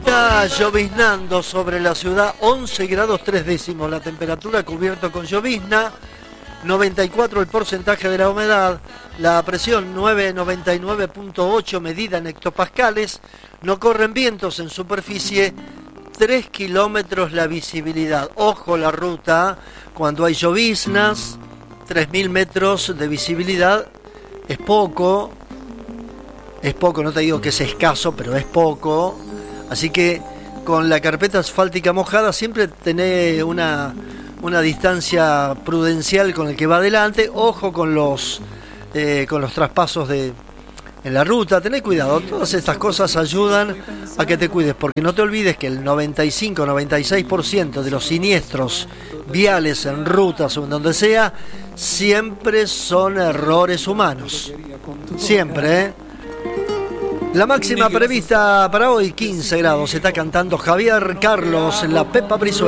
Está lloviznando sobre la ciudad, 11 grados 3 décimos la temperatura, cubierto con llovizna, 94 el porcentaje de la humedad, la presión 999.8 medida en hectopascales, no corren vientos en superficie, 3 kilómetros la visibilidad. Ojo la ruta, cuando hay lloviznas, 3.000 metros de visibilidad, es poco, no te digo que es escaso, pero es poco. Así que con la carpeta asfáltica mojada siempre tenés una distancia prudencial con el que va adelante. Ojo con los traspasos en la ruta, tené cuidado. Todas estas cosas ayudan a que te cuides, porque no te olvides que el 95-96% de los siniestros viales en rutas o en donde sea, siempre son errores humanos. Siempre, ¿eh? La máxima prevista para hoy, 15 grados. Se está cantando Javier Carlos, la Pepa Brizuela.